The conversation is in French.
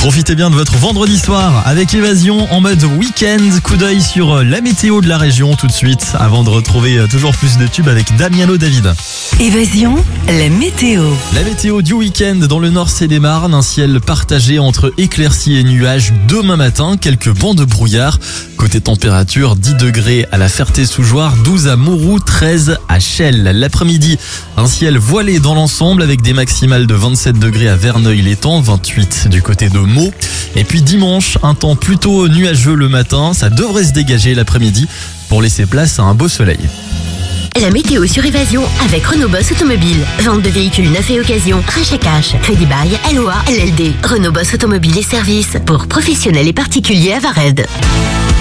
Profitez bien de votre vendredi soir avec Évasion en mode week-end. Coup d'œil sur la météo de la région tout de suite avant de retrouver toujours plus de tubes avec Damiano David. Évasion, la météo. La météo du week-end dans le nord Seine-et-Marne, un ciel partagé entre éclaircies et nuages demain matin, quelques bancs de brouillard. Côté température, 10 degrés à la Ferté-sous-Jouarre, 12 à Mouroux, 13 à Chelles. L'après-midi, un ciel voilé dans l'ensemble avec des maximales de 27 degrés à Verneuil-l'Étang, 28 du côté de Meaux. Et puis dimanche, un temps plutôt nuageux le matin, ça devrait se dégager l'après-midi pour laisser place à un beau soleil. La météo sur Évasion avec Renault Boss Automobile. Vente de véhicules neufs et occasion, rachat cash, crédit bail, LOA, LLD. Renault Boss Automobile et services pour professionnels et particuliers à Vared.